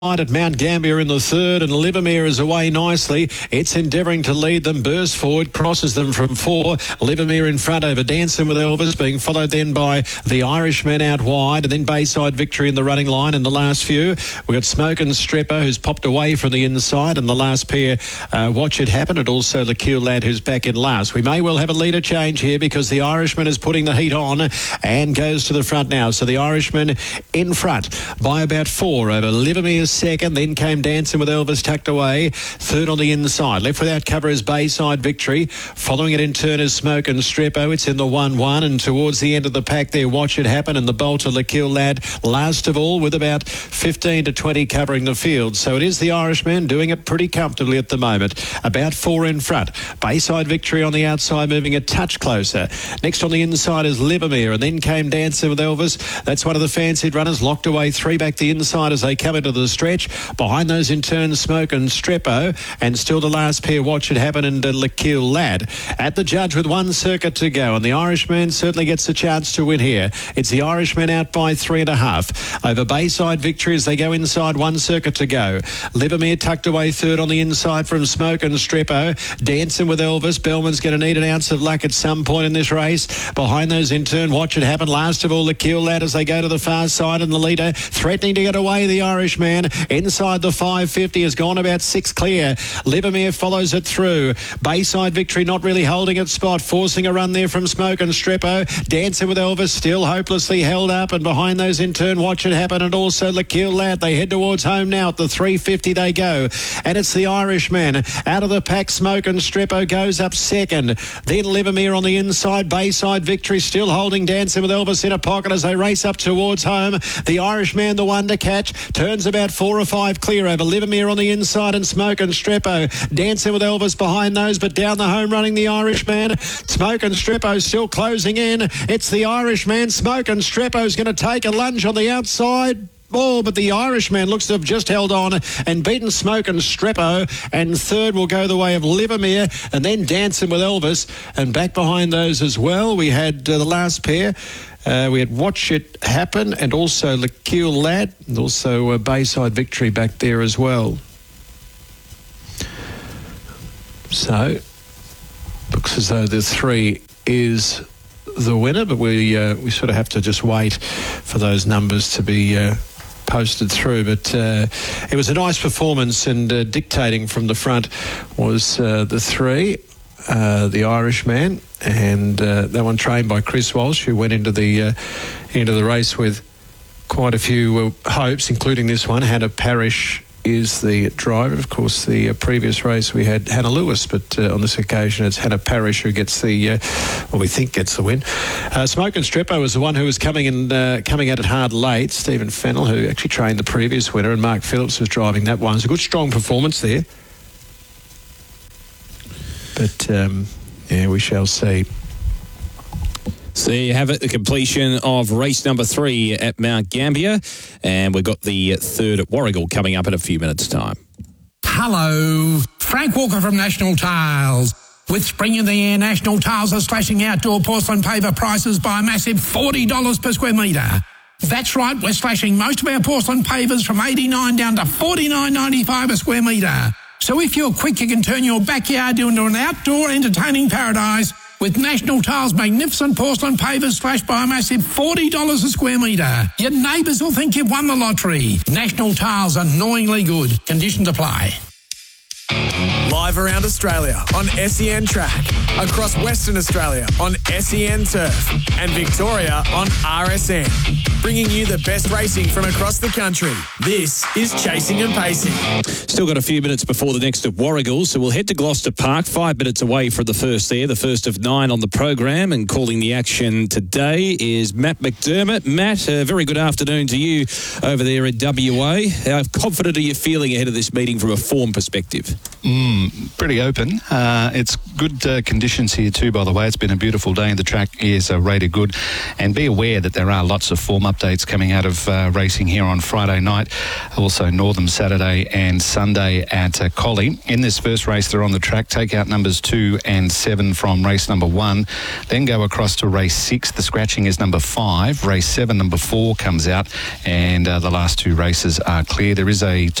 At Mount Gambier in the third, and Livermere is away nicely. It's endeavouring to lead them, bursts forward, crosses them from 4. Livermere in front over Dancing with Elvis, being followed then by the Irishman out wide, and then Bayside Victory in the running line in the last few. We've got Smoke and Strepper, who's popped away from the inside, and the last pair, Watch It Happen, and also the Q Lad, who's back in last. We may well have a leader change here because the Irishman is putting the heat on and goes to the front now. So the Irishman in front by about 4 over Livermere's second, then came Dancing with Elvis tucked away, third on the inside. Left without cover is Bayside Victory. Following it in turn is Smoke and Streppo. It's in the 1-1, and towards the end of the pack there, Watch It Happen, and the Bolter Lakil Lad last of all with about 15 to 20 covering the field. So it is the Irishman doing it pretty comfortably at the moment. About 4 in front. Bayside Victory on the outside, moving a touch closer. Next on the inside is Livermere, and then came Dancing with Elvis. That's one of the fancied runners, locked away 3 back the inside as they come into the stretch. Behind those in turn, Smoke and Streppo, and still the last pair, Watch It Happen, and Lakil Lad. At the judge with 1 circuit to go, and the Irishman certainly gets a chance to win here. It's the Irishman out by 3.5. Over Bayside Victory as they go inside, 1 circuit to go. Livermere tucked away third on the inside from Smoke and Streppo. Dancing with Elvis. Bellman's going to need an ounce of luck at some point in this race. Behind those in turn, Watch It Happen. Last of all, Lakil Lad as they go to the far side, and the leader threatening to get away, the Irishman. Inside the 550 has gone about 6 clear. Livermere follows it through. Bayside Victory not really holding its spot, forcing a run there from Smoke and Streppo. Dancing with Elvis still hopelessly held up, and behind those in turn, Watch It Happen, and also Lakil Lad. They head towards home now. At the 350 they go, and it's the Irishman out of the pack. Smoke and Streppo goes up second, then Livermere on the inside. Bayside Victory still holding Dancing with Elvis in a pocket as they race up towards home. The Irishman the one to catch, turns about 4 or 5 clear over Livermere on the inside, and Smoke and Streppo. Dancing with Elvis behind those, but down the home running the Irishman. Smoke and Streppo still closing in. It's the Irishman. Smoke and Streppo's going to take a lunge on the outside. Oh, but the Irishman looks to have just held on and beaten Smoke and Streppo, and third will go the way of Livermere, and then Dancing with Elvis. And back behind those as well, we had the last pair. We had Watch It Happen, and also Lakil Lad, and also Bayside Victory back there as well. So, looks as though the 3 is the winner, but we sort of have to just wait for those numbers to be posted through. But it was a nice performance, and dictating from the front was the 3. The Irishman, and that one trained by Chris Walsh, who went into the race with quite a few hopes, including this one. Hannah Parrish is the driver. Of course, the previous race we had Hannah Lewis, but on this occasion it's Hannah Parrish who gets the, we think gets the win. Smoke and Streppo was the one who was coming at it hard late. Stephen Fennell, who actually trained the previous winner, and Mark Phillips was driving that one. It's a good, strong performance there. But, yeah, we shall see. So you have it, the completion of race number 3 at Mount Gambier, and we've got the 3rd at Warragul coming up in a few minutes' time. Hello, Frank Walker from National Tiles. With spring in the air, National Tiles are slashing outdoor porcelain paver prices by a massive $40 per square metre. That's right, we're slashing most of our porcelain pavers from $89 down to $49.95 a square metre. So if you're quick, you can turn your backyard into an outdoor entertaining paradise with National Tiles' magnificent porcelain pavers slashed by a massive $40 a square metre. Your neighbours will think you've won the lottery. National Tiles, annoyingly good. Conditions apply. Live around Australia on SEN Track, across Western Australia on SEN Turf, and Victoria on RSN. Bringing you the best racing from across the country. This is Chasing and Pacing. Still got a few minutes before the next at Warragul, so we'll head to Gloucester Park, 5 minutes away from the first there, the first of 9 on the program, and calling the action today is Matt McDermott. Matt, a very good afternoon to you over there in WA. How confident are you feeling ahead of this meeting from a form perspective? Pretty open. It's good conditions here too, by the way. It's been a beautiful day and the track is rated good. And be aware that there are lots of form updates coming out of racing here on Friday night. Also Northam Saturday and Sunday at Collie. In this first race, they're on the track. Take out numbers 2 and 7 from race number 1. Then go across to race 6. The scratching is number 5. Race 7, number 4 comes out. And the last 2 races are clear. There is a